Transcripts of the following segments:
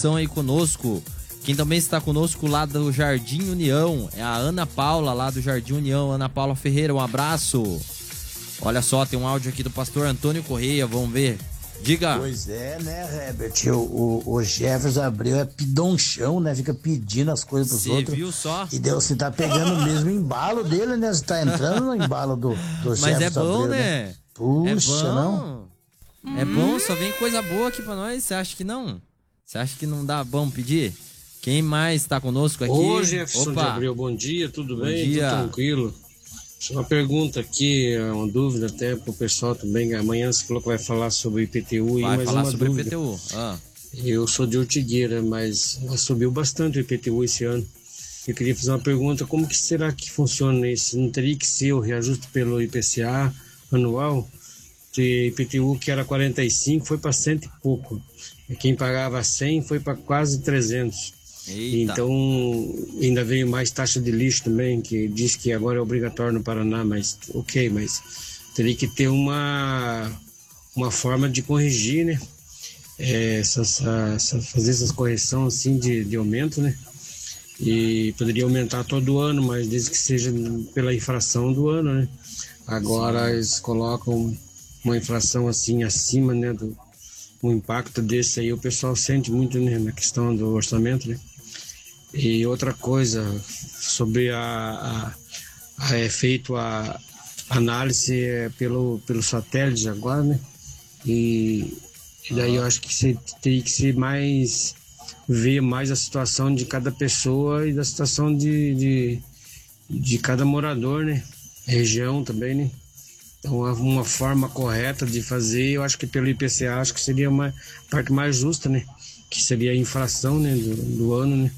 participação aí conosco. Quem também está conosco lá do Jardim União é a Ana Paula, lá do Jardim União. Ana Paula Ferreira, um abraço. Olha só, tem um áudio aqui do pastor Antônio Correia, vamos ver. Diga. Pois é, né, Herbert? O Jefferson Abreu é pidonchão, né? Fica pedindo as coisas pros outros. Você viu só? E Deus, você tá pegando o mesmo embalo dele, né? Você tá entrando no embalo do Mas Jefferson é bom, Abreu, né? Puxa, é bom. não? É bom, só vem coisa boa aqui pra nós. Você acha que não? Você acha que não dá bom pedir? Quem mais tá conosco aqui? Ô, Jefferson de Abreu, bom dia, tudo bem? Dia. Tudo tranquilo? Uma pergunta aqui, uma dúvida até pro pessoal também. Amanhã você falou que vai falar sobre IPTU. Vai falar sobre dúvida. IPTU. Eu sou de Ortigueira, mas subiu bastante o IPTU esse ano. Eu queria fazer uma pergunta, como que será que funciona isso? Não teria que ser o reajuste pelo IPCA anual? De IPTU que era 45 foi para 100 e pouco. E quem pagava 100 foi para quase 300. Eita. Então, ainda veio mais taxa de lixo também, que diz que agora é obrigatório no Paraná, mas ok, mas teria que ter uma forma de corrigir, né? Fazer essas correções assim de aumento, né? E poderia aumentar todo ano, mas desde que seja pela infração do ano, né? Agora eles colocam uma inflação assim acima, né? Um impacto desse aí o pessoal sente muito, né? Na questão do orçamento, né? E outra coisa, sobre é feito a análise pelo satélite agora, né? E daí eu acho que você tem que ser ver mais a situação de cada pessoa e da situação de cada morador, né? Região também, né? Então, uma forma correta de fazer, eu acho que pelo IPCA, acho que seria uma parte mais justa, né? Que seria a inflação, né? Do ano, né?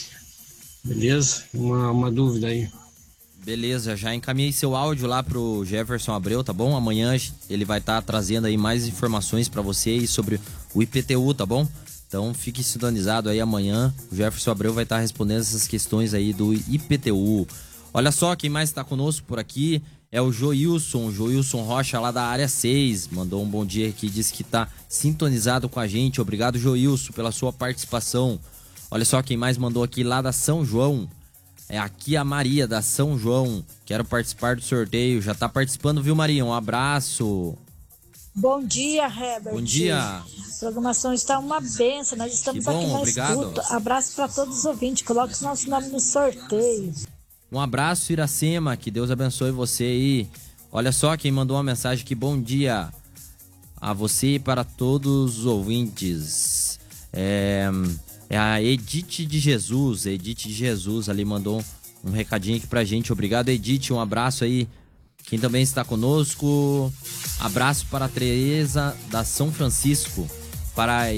Beleza? Uma dúvida aí. Beleza, já encaminhei seu áudio lá pro Jefferson Abreu, tá bom? Amanhã ele vai estar trazendo aí mais informações para você aí sobre o IPTU, tá bom? Então fique sintonizado aí amanhã, o Jefferson Abreu vai estar respondendo essas questões aí do IPTU. Olha só, quem mais está conosco por aqui é o Joilson Rocha lá da área 6, mandou um bom dia aqui, disse que tá sintonizado com a gente. Obrigado, Joilson, pela sua participação. Olha só quem mais mandou aqui lá da São João. É aqui a Maria da São João. Quero participar do sorteio. Já tá participando, viu, Maria? Um abraço. Bom dia, Herbert. Bom dia. A programação está uma benção. Nós estamos aqui na escuta. Abraço para todos os ouvintes. Coloque o nosso nome no sorteio. Um abraço, Iracema. Que Deus abençoe você aí. Olha só quem mandou uma mensagem aqui. Bom dia a você e para todos os ouvintes. É a Edith de Jesus ali mandou um recadinho aqui pra gente. Obrigado, Edith, um abraço aí. Quem também está conosco, abraço para a Tereza da São Francisco, para a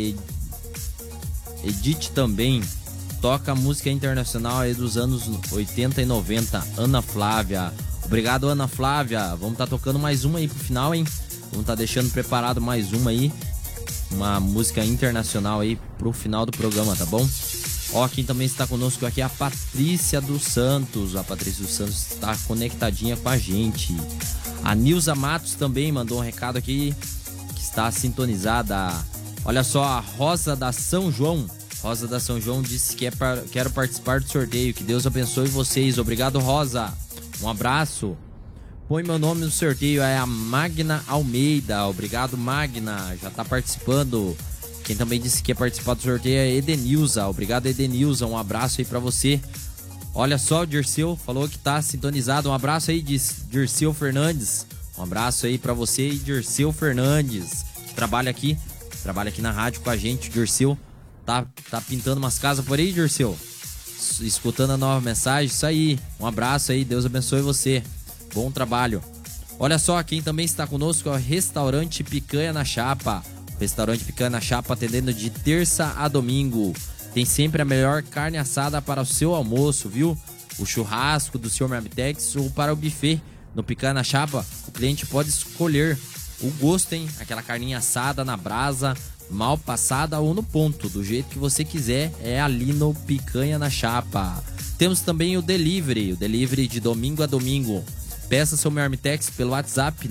Edith também, toca música internacional aí dos anos 80 e 90, Ana Flávia. Obrigado, Ana Flávia, vamos estar tocando mais uma aí pro final, hein? Vamos estar deixando preparado mais uma aí. Uma música internacional aí pro final do programa, tá bom? Ó, quem também está conosco aqui é a Patrícia dos Santos. A Patrícia dos Santos está conectadinha com a gente. A Nilza Matos também mandou um recado aqui, que está sintonizada. Olha só, a Rosa da São João. Rosa da São João disse que quero participar do sorteio. Que Deus abençoe vocês. Obrigado, Rosa. Um abraço. Põe meu nome no sorteio, é a Magna Almeida. Obrigado, Magna, já tá participando. Quem também disse que ia participar do sorteio é Edenilza. Obrigado, Edenilza, um abraço aí pra você. Olha só, o Dirceu falou que tá sintonizado. Um abraço aí, Dirceu Fernandes. Um abraço aí pra você e Dirceu Fernandes, que trabalha aqui na rádio com a gente. Dirceu tá pintando umas casas por aí, Dirceu? Escutando a nova mensagem, isso aí. Um abraço aí, Deus abençoe você. Bom trabalho. Olha só, quem também está conosco é o Restaurante Picanha na Chapa. O Restaurante Picanha na Chapa atendendo de terça a domingo. Tem sempre a melhor carne assada para o seu almoço, viu? O churrasco do Sr. Marmitex ou para o buffet. No Picanha na Chapa, o cliente pode escolher o gosto, hein? Aquela carninha assada na brasa, mal passada ou no ponto. Do jeito que você quiser, é ali no Picanha na Chapa. Temos também o delivery de domingo a domingo. Peça seu Marmitex pelo WhatsApp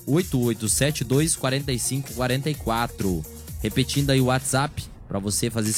988724544. Repetindo aí o WhatsApp para você fazer